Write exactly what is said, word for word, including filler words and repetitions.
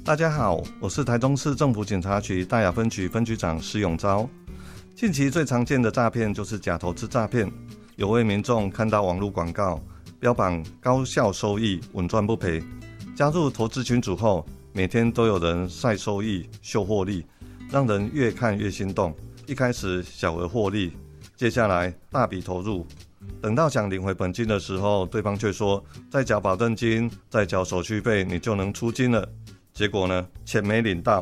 大家好，我是台中市政府警察局大雅分局分局长施永昭。近期最常见的诈骗就是假投资诈骗，有位民众看到网络广告，标榜高效收益、稳赚不赔，加入投资群组后，每天都有人晒收益、秀获利，让人越看越心动。一开始小额获利，接下来大笔投入，等到想领回本金的时候，对方却说再缴保证金、再缴手续费，你就能出金了。结果呢，钱没领到，